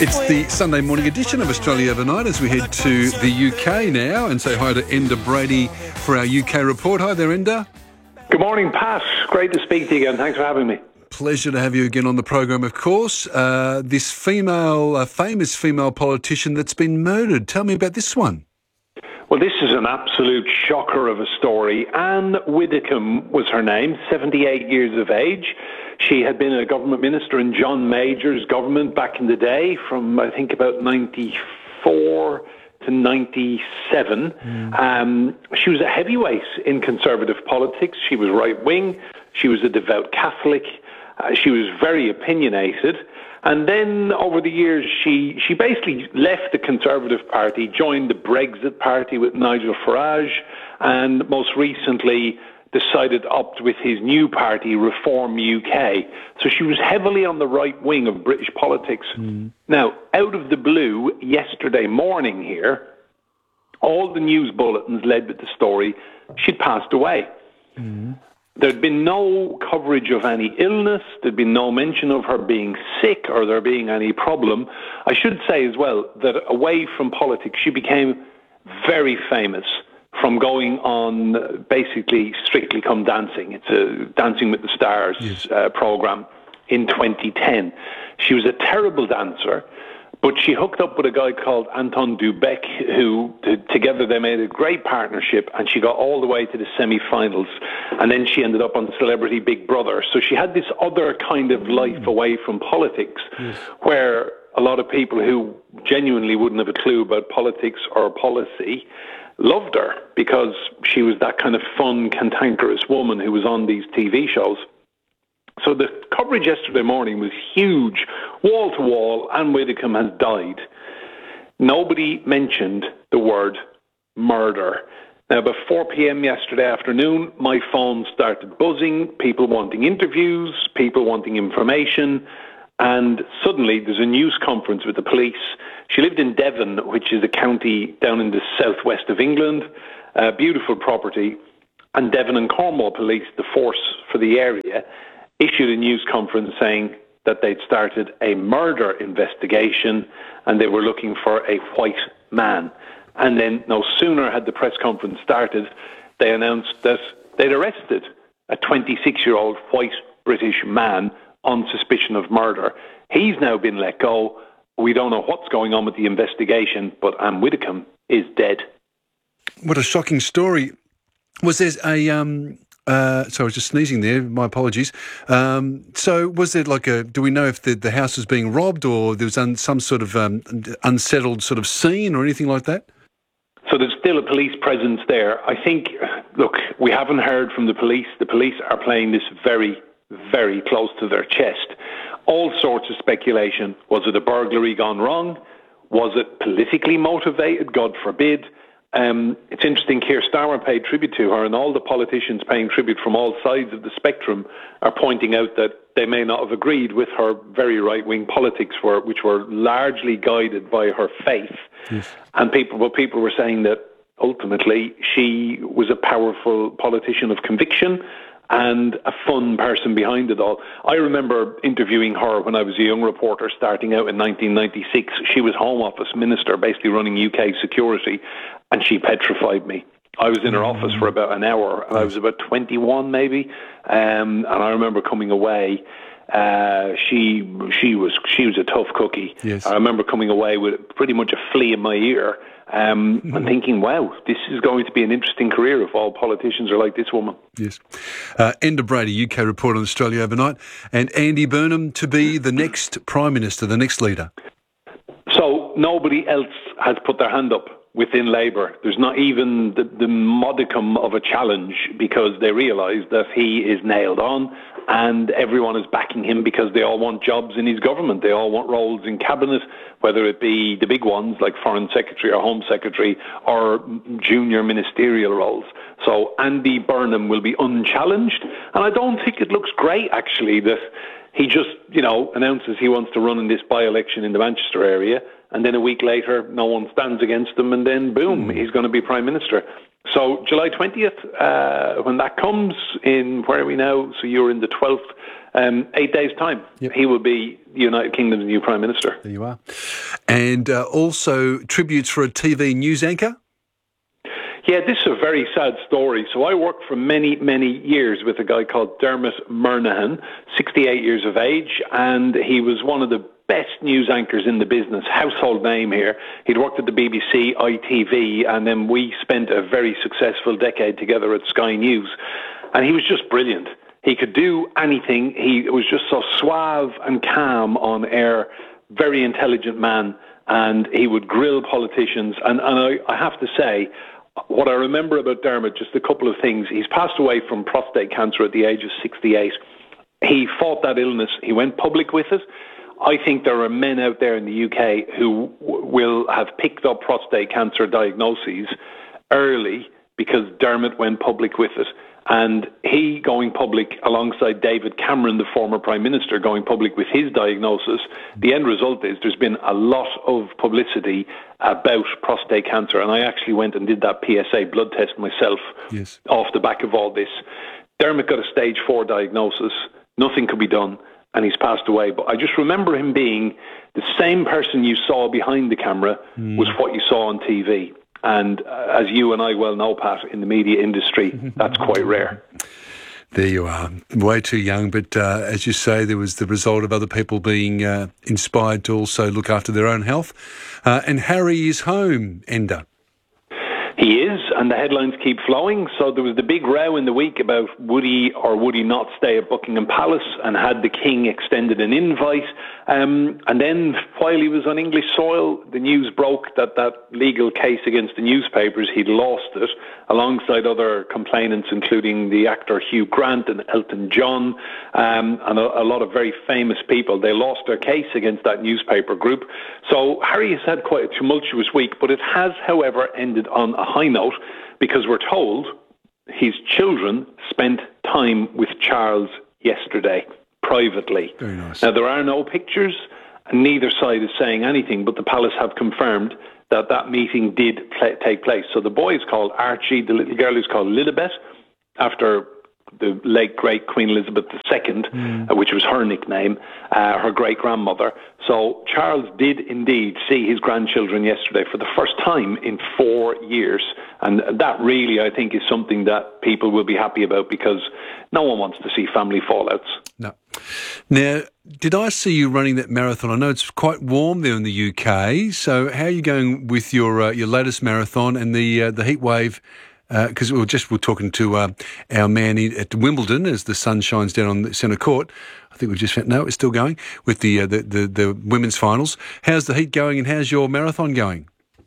It's the Sunday morning edition of Australia Overnight as we head to the UK now and say hi to Enda Brady for our UK report. Hi there, Enda. Good morning, Pat. Great to speak to you again. Thanks for having me. Pleasure to have you again on the program, of course. This famous female politician that's been murdered. Tell me about this one. Well, this is an absolute shocker of a story. Anne Widdecombe was her name, 78 years of age. She had been a government minister in John Major's government back in the day from, I think, about 94 to 97. She was a heavyweight in Conservative politics. She was right-wing. She was a devout Catholic. She was very opinionated. And then over the years, she basically left the Conservative Party, joined the Brexit Party with Nigel Farage, and most recently decided to opt with his new party, Reform UK. So she was heavily on the right wing of British politics. Now, out of the blue, yesterday morning here, all the news bulletins led with the story, she'd passed away. There'd been no coverage of any illness. There'd been no mention of her being sick or there being any problem. I should say as well that away from politics, she became very famous from going on basically Strictly Come Dancing. It's a Dancing with the Stars program in 2010. She was a terrible dancer, but she hooked up with a guy called Anton Dubek, who together they made a great partnership, and she got all the way to the semi-finals. And then she ended up on Celebrity Big Brother. So she had this other kind of life away from politics, where a lot of people who genuinely wouldn't have a clue about politics or policy loved her because she was that kind of fun, cantankerous woman who was on these TV shows. So the coverage yesterday morning was huge, wall to wall. Anne Widdecombe has died. Nobody mentioned the word murder. Now, about 4 p.m. yesterday afternoon, my phone started buzzing, people wanting interviews, people wanting information, and suddenly there's a news conference with the police. She lived in Devon, which is a county down in the southwest of England, a beautiful property, and Devon and Cornwall Police, the force for the area, issued a news conference saying that they'd started a murder investigation and they were looking for a white man. And then no sooner had the press conference started, they announced that they'd arrested a 26-year-old white British man on suspicion of murder. He's now been let go. We don't know what's going on with the investigation, but Anne Widdecombe is dead. What a shocking story. Was there a... sorry, I was just sneezing there. My apologies. So was there do we know if the house was being robbed or there was some sort of unsettled sort of scene or anything like that? So there's still a police presence there. I think, look, we haven't heard from the police. The police are playing this very, very close to their chest. All sorts of speculation. Was it a burglary gone wrong? Was it politically motivated? God forbid. It's interesting, Keir Starmer paid tribute to her, and all the politicians paying tribute from all sides of the spectrum are pointing out that they may not have agreed with her very right-wing politics, which were largely guided by her faith. And people were saying that ultimately she was a powerful politician of conviction and a fun person behind it all. I remember interviewing her when I was a young reporter starting out in 1996. She was Home Office Minister, basically running UK security, and she petrified me. I was in her office for about an hour, and I was about 21 maybe, and I remember coming away. She was a tough cookie. Yes. I remember coming away with pretty much a flea in my ear, and thinking, wow, this is going to be an interesting career if all politicians are like this woman. Yes. Enda Brady, UK report on Australia Overnight, and Andy Burnham to be the next Prime Minister, the next leader. So nobody else has put their hand up within Labour. There's not even the modicum of a challenge because they realise that he is nailed on and everyone is backing him because they all want jobs in his government. They all want roles in cabinet, whether it be the big ones like Foreign Secretary or Home Secretary or junior ministerial roles. So Andy Burnham will be unchallenged, and I don't think it looks great actually that he just, announces he wants to run in this by-election in the Manchester area, and then a week later, no one stands against him, and then boom, he's going to be Prime Minister. So July 20th, when that comes in, where are we now? So you're in the 12th, 8 days' time. Yep. He will be the United Kingdom's new Prime Minister. There you are. And also tributes for a TV news anchor? Yeah, this is a very sad story. So I worked for many, many years with a guy called Dermot Murnaghan, 68 years of age, and he was one of the best news anchors in the business, household name here. He'd worked at the BBC, ITV, and then we spent a very successful decade together at Sky News. And he was just brilliant. He could do anything. He was just so suave and calm on air, very intelligent man, and he would grill politicians. And I have to say, what I remember about Dermot, just a couple of things. He's passed away from prostate cancer at the age of 68. He fought that illness. He went public with it. I think there are men out there in the UK who will have picked up prostate cancer diagnoses early because Dermot went public with it. And he going public alongside David Cameron, the former Prime Minister, going public with his diagnosis, the end result is there's been a lot of publicity about prostate cancer. And I actually went and did that PSA blood test myself off the back of all this. Dermot got a stage 4 diagnosis. Nothing could be done. And he's passed away. But I just remember him being the same person you saw behind the camera was what you saw on TV. And as you and I well know, Pat, in the media industry, that's quite rare. There you are. Way too young, but as you say, there was the result of other people being inspired to also look after their own health. And Harry is home, Enda. He is, and the headlines keep flowing. So there was the big row in the week about would he or would he not stay at Buckingham Palace, and had the King extended an invite. And then while he was on English soil, the news broke that that legal case against the newspapers, he'd lost it, alongside other complainants, including the actor Hugh Grant and Elton John, and a lot of very famous people. They lost their case against that newspaper group. So Harry has had quite a tumultuous week, but it has, however, ended on a high note, because we're told his children spent time with Charles yesterday, privately. Very nice. Now, there are no pictures, and neither side is saying anything, but the palace have confirmed that that meeting did take place. So the boy is called Archie, the little girl is called Lilibet, after the late, great Queen Elizabeth II, which was her nickname, her great-grandmother. So Charles did indeed see his grandchildren yesterday for the first time in 4 years. And that really, I think, is something that people will be happy about, because no one wants to see family fallouts. No. Now, did I see you running that marathon? I know it's quite warm there in the UK. So how are you going with your latest marathon and the heat wave? Because we're talking to our man at Wimbledon as the sun shines down on the centre court. I think we've just found, no, it's still going with the women's finals. How's the heat going, and how's your marathon going?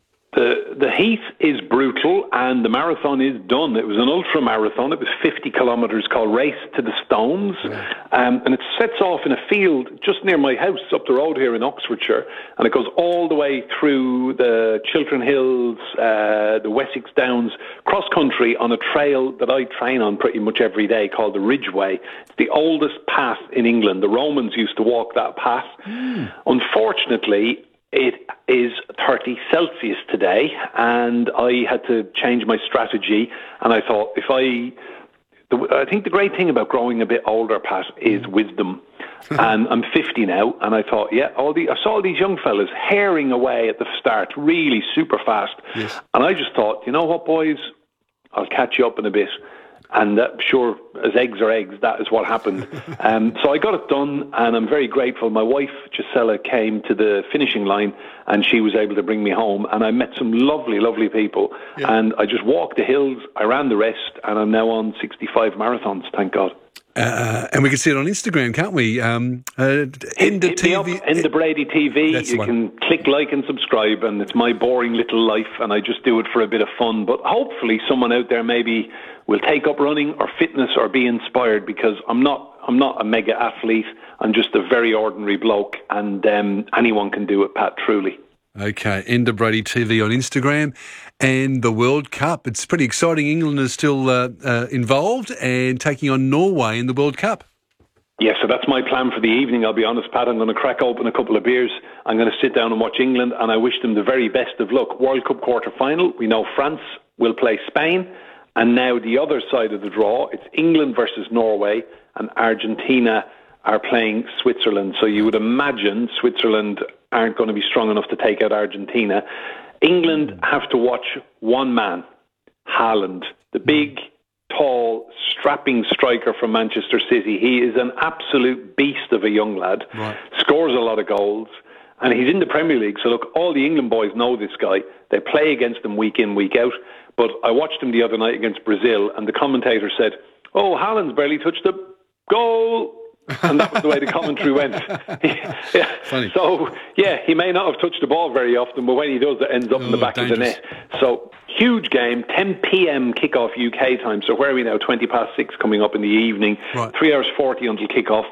The heat is brutal, and the marathon is done. It was an ultra marathon. It was 50 kilometres, called Race to the Stones. And it sets off in a field just near my house up the road here in Oxfordshire. And it goes all the way through the Chiltern Hills, the Wessex Downs, cross country on a trail that I train on pretty much every day, called the Ridgeway. It's the oldest path in England. The Romans used to walk that path. Unfortunately, it is 30 Celsius today, and I had to change my strategy. And I thought, I think the great thing about growing a bit older, Pat, is wisdom. And I'm 50 now, and I thought, I saw all these young fellas herring away at the start, really super fast. Yes. And I just thought, you know what, boys, I'll catch you up in a bit. And sure, as eggs are eggs, that is what happened. So I got it done, and I'm very grateful. My wife, Gisela, came to the finishing line, and she was able to bring me home. And I met some lovely, lovely people. Yeah. And I just walked the hills, I ran the rest, and I'm now on 65 marathons, thank God. And we can see it on Instagram, can't we? Enda Brady TV. You can click like and subscribe, and it's my boring little life, and I just do it for a bit of fun. But hopefully someone out there maybe will take up running or fitness or be inspired, because I'm not a mega athlete. I'm just a very ordinary bloke, and anyone can do it, Pat, truly. Okay, Enda Brady TV on Instagram. And the World Cup. It's pretty exciting. England is still involved and taking on Norway in the World Cup. Yeah, so that's my plan for the evening, I'll be honest, Pat. I'm going to crack open a couple of beers. I'm going to sit down and watch England, and I wish them the very best of luck. World Cup quarter-final. We know France will play Spain. And now the other side of the draw, it's England versus Norway, and Argentina are playing Switzerland. So you would imagine Switzerland aren't going to be strong enough to take out Argentina. England have to watch one man, Haaland, the big, tall, strapping striker from Manchester City. He is an absolute beast of a young lad, scores a lot of goals, and he's in the Premier League. So look, all the England boys know this guy. They play against him week in, week out. But I watched him the other night against Brazil, and the commentator said, "Oh, Haaland's barely touched the goal." And that was the way the commentary went. Funny. So, yeah, he may not have touched the ball very often, but when he does, it ends up in the back of the net. So, huge game, 10 p.m. kickoff UK time. So where are we now? 20 past 6 coming up in the evening. 3 hours 40 until kickoff.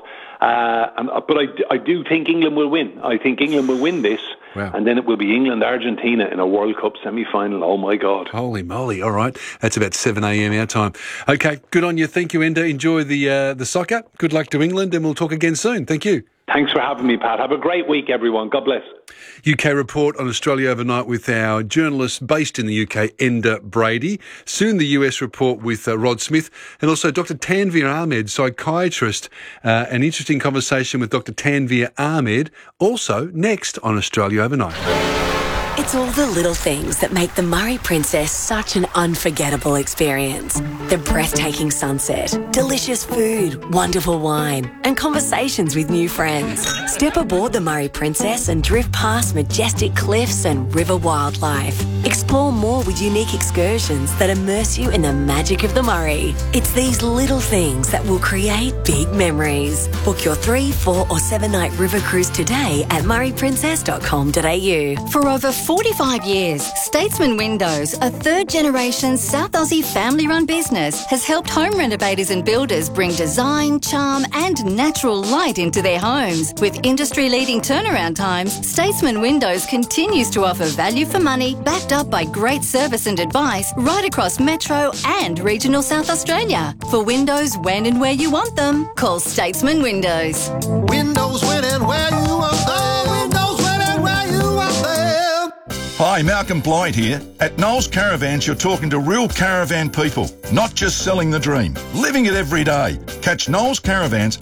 But I do think England will win. I think England will win this. Wow. And then it will be England-Argentina in a World Cup semi-final. Oh, my God. Holy moly. All right. That's about 7 a.m. our time. Okay, good on you. Thank you, Enda. Enjoy the soccer. Good luck to England, and we'll talk again soon. Thank you. Thanks for having me, Pat. Have a great week, everyone. God bless. UK Report on Australia Overnight with our journalist based in the UK, Enda Brady. Soon the US Report with Rod Smith, and also Dr. Tanveer Ahmed, psychiatrist. An interesting conversation with Dr. Tanveer Ahmed, also next on Australia Overnight. It's all the little things that make the Murray Princess such an unforgettable experience. The breathtaking sunset, delicious food, wonderful wine, and conversations with new friends. Step aboard the Murray Princess and drift past majestic cliffs and river wildlife. Explore more with unique excursions that immerse you in the magic of the Murray. It's these little things that will create big memories. Book your 3, 4 or 7-night river cruise today at murrayprincess.com.au. For over 45 years, Statesman Windows, a third-generation South Aussie family-run business, has helped home renovators and builders bring design, charm and natural light into their homes. With industry-leading turnaround times, Statesman Windows continues to offer value for money, backed up by great service and advice right across Metro and regional South Australia. For windows when and where you want them, call Statesman Windows. Windows when and where you want them. Windows when and where you want them. Hi, Malcolm Blight here. At Knowles Caravans, you're talking to real caravan people, not just selling the dream, living it every day. Catch Knowles Caravans